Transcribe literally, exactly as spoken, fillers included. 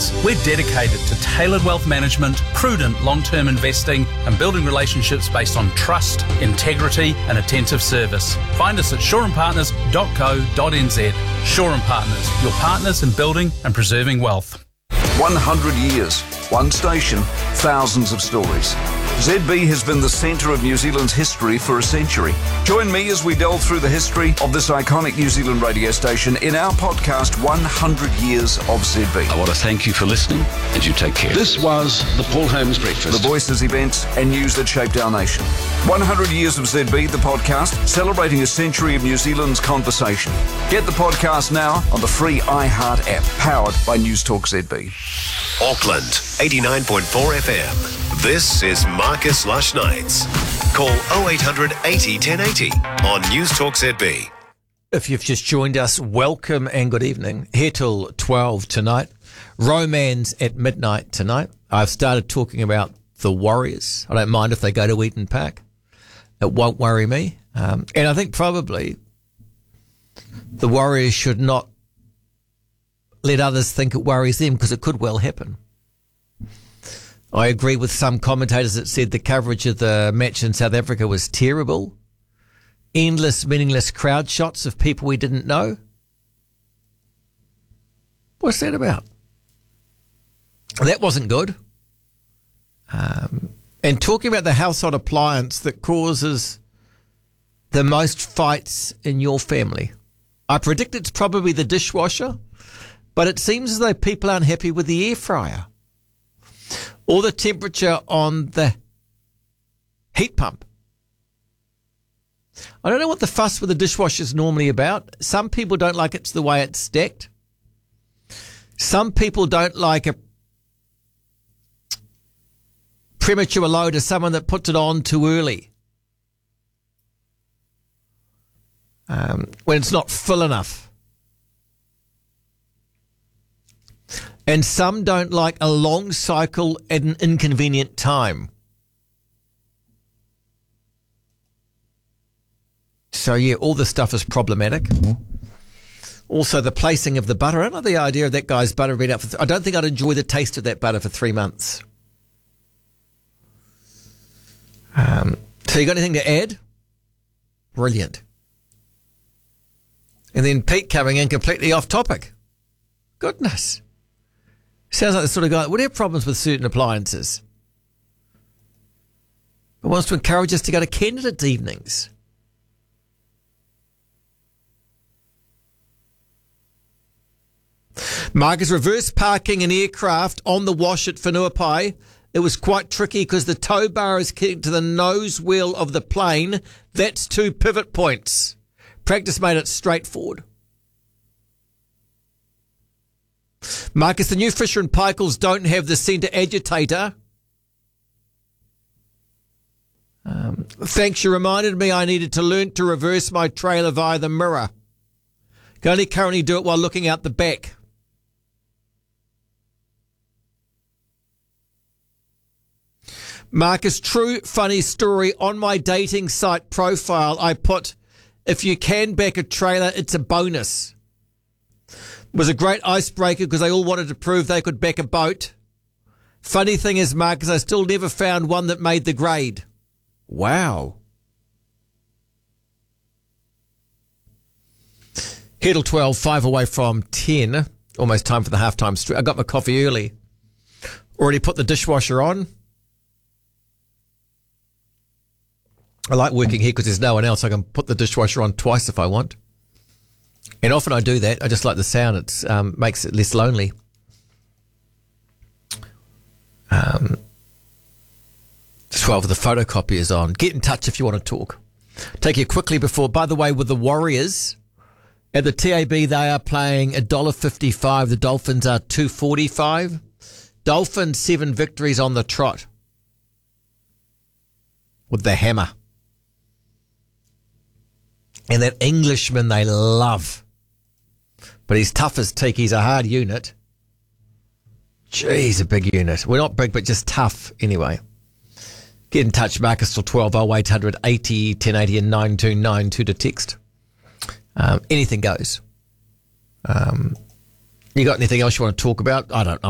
clients. We're dedicated to tailored wealth management, prudent long-term investing, and building relationships based on trust, integrity, and attentive service. Find us at shore and partners dot co dot n z. Shore and Partners, your partners in building and preserving wealth. one hundred years, one station, thousands of stories. Z B has been the centre of New Zealand's history for a century. Join me as we delve through the history of this iconic New Zealand radio station in our podcast, one hundred years of Z B. I want to thank you for listening, and you take care. This was the Paul Holmes Breakfast. The voices, events and news that shaped our nation. one hundred years of Z B, the podcast, celebrating a century of New Zealand's conversation. Get the podcast now on the free iHeart app, powered by News Talk Z B. Auckland, eighty-nine point four F M. This is Marcus Lush Nights. Call oh eight hundred eighty ten eighty on News Talk Z B. If you've just joined us, welcome and good evening. Here till twelve tonight. Romans at midnight tonight. I've started talking about the Warriors. I don't mind if they go to Eden Park. It won't worry me. Um, and I think probably the Warriors should not let others think it worries them, because it could well happen. I agree with some commentators that said the coverage of the match in South Africa was terrible. Endless, meaningless crowd shots of people we didn't know. What's that about? That wasn't good. Um, and talking about the household appliance that causes the most fights in your family. I predict it's probably the dishwasher, but it seems as though people aren't happy with the air fryer or the temperature on the heat pump. I don't know what the fuss with the dishwasher is normally about. Some people don't like it's the way it's stacked. Some people don't like a premature load of someone that puts it on too early. Um, when it's not full enough. And some don't like a long cycle at an inconvenient time. So, yeah, all this stuff is problematic. Also, the placing of the butter. I don't like the idea of that guy's butter being out for... Th- I don't think I'd enjoy the taste of that butter for three months. Um, so, you got anything to add? Brilliant. And then Pete coming in completely off topic. Goodness. Sounds like the sort of guy that would have problems with certain appliances, but wants to encourage us to go to candidates' evenings. Marcus, reverse parking an aircraft on the wash at Whenuapai. It was quite tricky because the tow bar is connected to the nose wheel of the plane. That's two pivot points. Practice made it straightforward. Marcus, the new Fisher and Paykel's don't have the centre agitator. Um, thanks, you reminded me I needed to learn to reverse my trailer via the mirror. Can only currently do it while looking out the back. Marcus, true funny story. On my dating site profile, I put, if you can back a trailer, it's a bonus. It was a great icebreaker because they all wanted to prove they could back a boat. Funny thing is, Marcus, I still never found one that made the grade. Wow. Here till twelve, five away from ten. Almost time for the halftime street. I got my coffee early. Already put the dishwasher on. I like working here because there's no one else. I can put the dishwasher on twice if I want. And often I do that. I just like the sound. It um, makes it less lonely. Um, twelve, the photocopy is on. Get in touch if you want to talk. Take you quickly before, by the way, with the Warriors, at the T A B, they are playing one dollar fifty-five. The Dolphins are two forty-five. Dolphins, seven victories on the trot. With the hammer. And that Englishman they love. But he's tough as teak. He's a hard unit. Jeez, a big unit. We're not big, but just tough anyway. Get in touch, Marcus, till twelve oh eight hundred eighty ten eighty and nine two nine two to text. Um, anything goes. Um, you got anything else you want to talk about? I don't know.